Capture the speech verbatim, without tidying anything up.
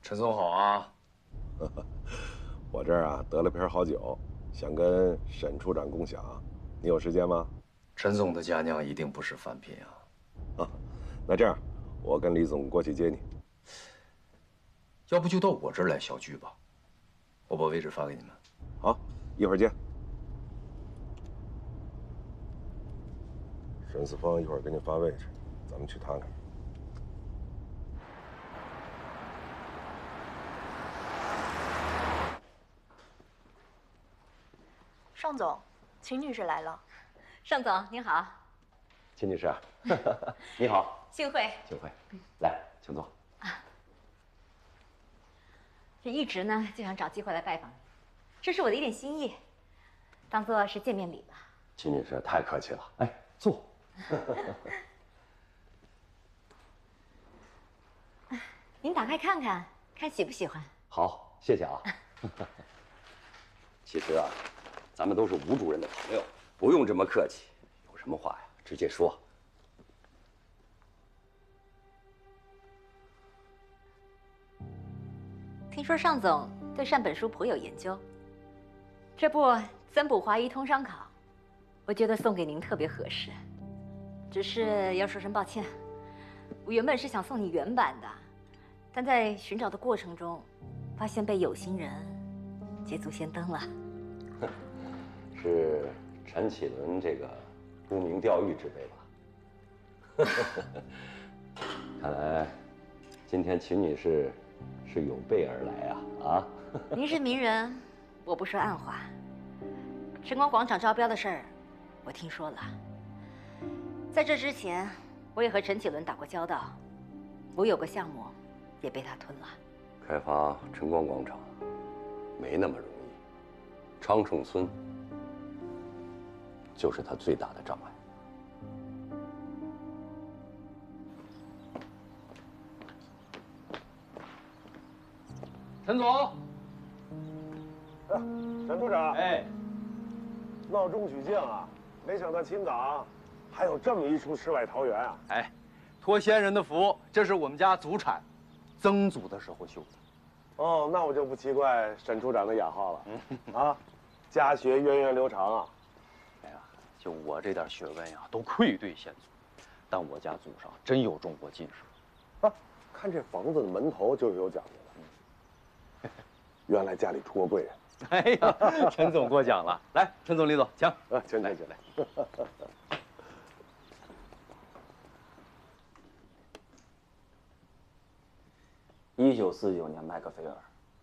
陈总好啊！ 我这儿啊得了瓶好酒，想跟沈处长共享，你有时间吗？ 陈总的佳酿一定不是凡品啊！ 啊，那这样，我跟李总过去接你。 要不就到我这儿来小聚吧，我把位置发给你们。 好，一会儿见。沈四方一会儿给你发位置，咱们去看看。 尚总，秦女士来了。 尚总您好， 秦女士，你好， 幸会， 幸会，来，请坐。 啊，这一直呢就想找机会来拜访你，这是我的一点心意，当做是见面礼吧。 秦女士太客气了，哎，坐。 您打开看看，看喜不喜欢？ 好，谢谢啊。其实啊，咱们都是吴主任的朋友，不用这么客气，有什么话呀，直接说。 听说尚总对善本书颇有研究，这部《增补华医通商考》，我觉得送给您特别合适。只是要说声抱歉，我原本是想送你原版的，但在寻找的过程中，发现被有心人捷足先登了。 是陈启伦这个沽名钓誉之辈吧？看来今天秦女士是有备而来啊！啊， 您是名人，我不说暗话。晨光广场招标的事儿，我听说了。在这之前，我也和陈启伦打过交道，我有个项目也被他吞了。 开发晨光广场没那么容易，昌盛村就是他最大的障碍。 陈总， 沈处长， 哎， 闹中取静啊！没想到青岛还有这么一处世外桃源啊！ 哎，托先人的福，这是我们家祖产，曾祖的时候修的。 哦，那我就不奇怪沈处长的雅号了。嗯啊，家学源远流长啊！ 哎呀，就我这点学问呀，都愧对先祖。但我家祖上真有中过进士。 啊，看这房子的门头就是有讲究的。原来家里出过贵人。 哎呀，陈总过奖了。来，陈总、李总，请。 啊，请来，请来。 一九四九年，麦克菲尔